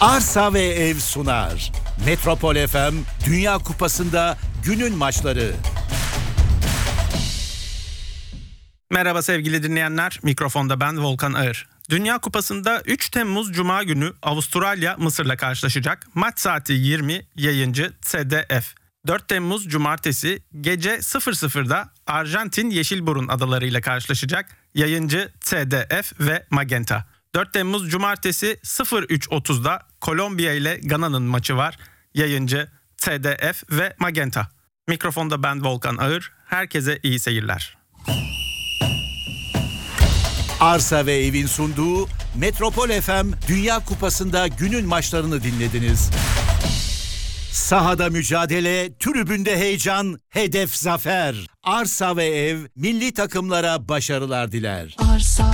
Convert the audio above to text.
Arsa ve Ev sunar. Metropol FM Dünya Kupası'nda günün maçları. Merhaba sevgili dinleyenler, mikrofonda ben Volkan Ağır. Dünya Kupası'nda 3 Temmuz Cuma günü Avustralya Mısır'la karşılaşacak. Maç saati 20, yayıncı TDF. 4 Temmuz Cumartesi gece 00'da Arjantin Yeşilburun adalarıyla karşılaşacak. Yayıncı TDF ve Magenta. 4 Temmuz Cumartesi 03.30'da Kolombiya ile Gana'nın maçı var. Yayıncı TDF ve Magenta. Mikrofonda ben Volkan Ağır. Herkese iyi seyirler. Arsa ve Ev'in sunduğu Metropol FM Dünya Kupası'nda günün maçlarını dinlediniz. Sahada mücadele, tribünde heyecan, hedef zafer. Arsa ve Ev milli takımlara başarılar diler. Arsa